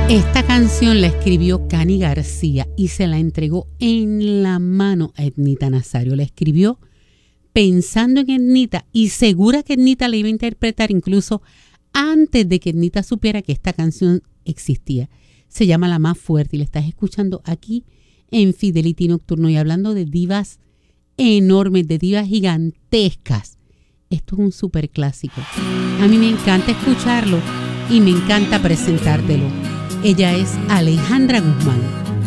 Esta canción la escribió Cani García y se la entregó en la mano a Ednita Nazario. La escribió pensando en Ednita y segura que Ednita la iba a interpretar incluso antes de que Ednita supiera que esta canción existía. Se llama La Más Fuerte y la estás escuchando aquí en Fidelity Nocturno y hablando de divas enormes, de divas gigantescas. Esto es un súper clásico. A mí me encanta escucharlo y me encanta presentártelo. Ella es Alejandra Guzmán.